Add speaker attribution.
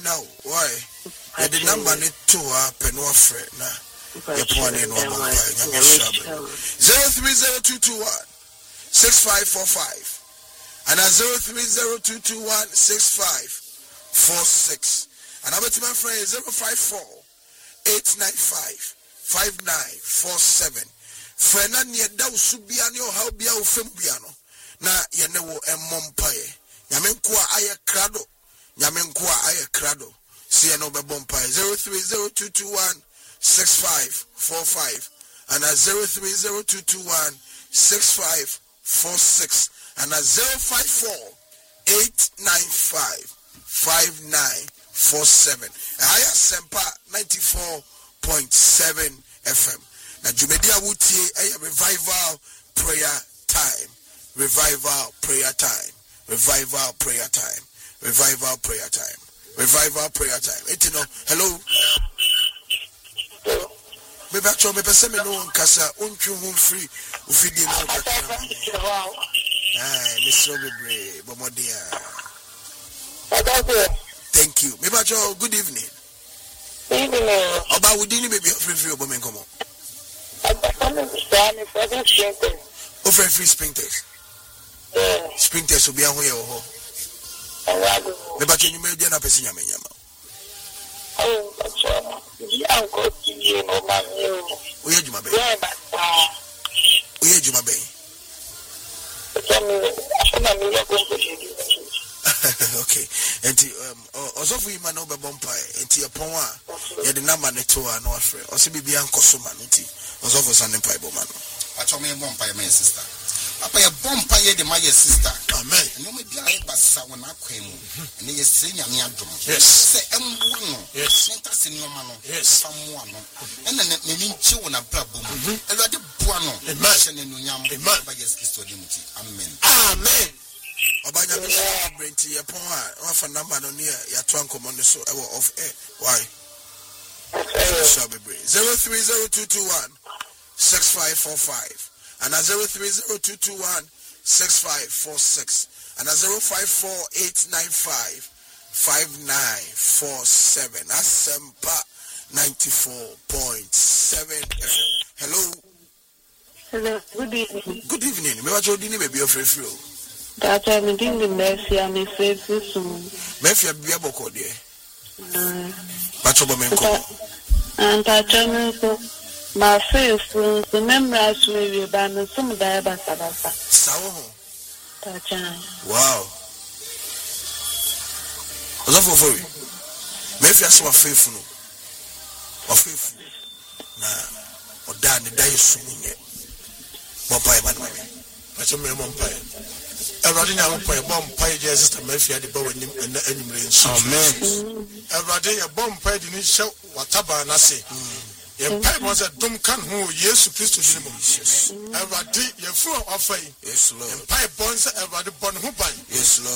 Speaker 1: now. Why? The number need to happen no afraid na. Your point in 03022165545 and 03022165546 and I'm my friend 054-895-5947. Friend near Dow Subiano, how be our Fimbiano. Na Yanewo and Mompaye. Yamenqua Aya Crado. Yamenqua Aya Crado. See no Bompaye 03022165545 and 03022165546 and 054-895-5947. Aya Sempa 94.7 FM. Na Jumedia Wutie a revival prayer time. Revival prayer time. Revival prayer time. Revival prayer time. Revival prayer time. Etino, hello. Maybe I told me person no kasa unchu home free ufidi no kasa. Mr. Obebre, Bomodia. Thank you. Maybe I told good evening.
Speaker 2: Evening.
Speaker 1: About we didn't maybe free Obomen come on. Offer free sprinters. Sprinters will be away or ho. Maybe you may be a person. Okay. And also for him no be bompire. And your power, you the number neto no afraid. Also be Uncle Sumanity. Also for Sunday Bible man.
Speaker 3: I told me bompire, my sister. Papa, a bompire, the my sister.
Speaker 1: Amen.
Speaker 3: And you may be a bassa when I came. And they say, I'm drum.
Speaker 1: Yes.
Speaker 3: Say, yes.
Speaker 1: Yes.
Speaker 3: Yes. Someone. And then they need you on a problem. And I did Buano.
Speaker 1: Amen.
Speaker 3: Amen. Amen.
Speaker 1: Amen. Obanya Misha Brenti upon one number no near your trunk on the so of air. Why? 03022165545 and 03022165546 and 054-895-5947. Asempa 94.7 FM. Hello.
Speaker 2: Hello. Good evening.
Speaker 1: Good evening. Me what you dini be your free.
Speaker 2: That I'm doing the mercy and the faithful soon.
Speaker 1: Mefia bia boko de. Pacho bomenko.
Speaker 2: And I tell my faithful remembrance will be ban some diabasa.
Speaker 1: Sawo.
Speaker 2: Wow.
Speaker 1: Ozofo for you. Mefia so faithful. Faithful. Na oda ne dai sumunye. Bopai man. Pacho me bopai. Everybody now bomb pie sister Mafia the bow and animals. Amen. Everybody a bomb pie didn't show whatever I say. Your pipe was a dumb can who yes to Christ to Jesus. Everybody your full of faith. Yes, Lord. And pipe bonds everybody born who buy. Yes, Lord.